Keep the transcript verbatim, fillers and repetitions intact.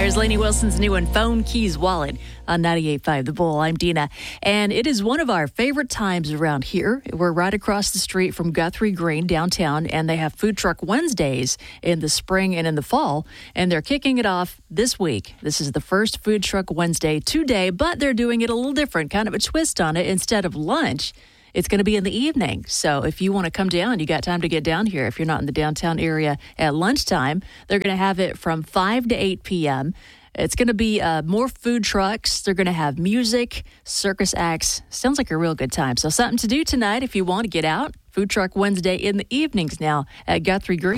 There's Lainey Wilson's new one, Phone Keys Wallet, on ninety-eight point five The Bull. I'm Dina, and it is one of our favorite times around here. We're right across the street from Guthrie Green downtown, and they have Food Truck Wednesdays in the spring and in the fall, and they're kicking it off this week. This is the first Food Truck Wednesday today, but they're doing it a little different, kind of a twist on it. Instead of lunch, it's going to be in the evening. So if you want to come down, you got time to get down here. If you're not in the downtown area at lunchtime, they're going to have it from five to eight p.m. It's going to be uh, more food trucks. They're going to have music, circus acts. Sounds like a real good time. So something to do tonight if you want to get out. Food Truck Wednesday in the evenings now at Guthrie Green.